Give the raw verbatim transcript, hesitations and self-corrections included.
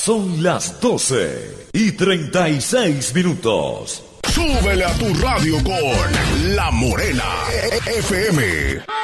Son las doce y treinta y seis minutos. Súbele a tu radio con La Morena F M.